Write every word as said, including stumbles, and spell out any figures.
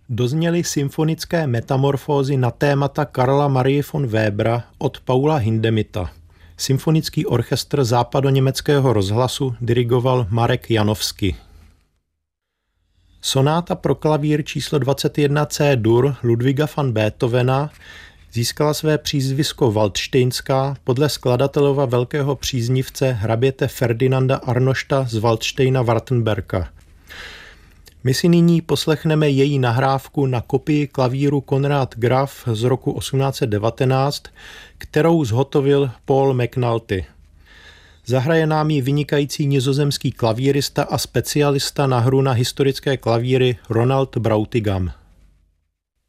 Dozněly symfonické metamorfózy na témata Karla Marie von Webera od Paula Hindemitha. Symfonický orchestr západoněmeckého rozhlasu dirigoval Marek Janowski. Sonáta pro klavír číslo dvacet jedna C-dur Ludwiga van Beethovena získala své přízvisko Waldštejnská podle skladatelova velkého příznivce hraběte Ferdinanda Arnošta z Waldštejna-Wartenberka. My si nyní poslechneme její nahrávku na kopii klavíru Konrad Graf z roku osmnáct set devatenáct, kterou zhotovil Paul McNulty. Zahraje nám ji vynikající nizozemský klavírista a specialista na hru na historické klavíry Ronald Brautigam.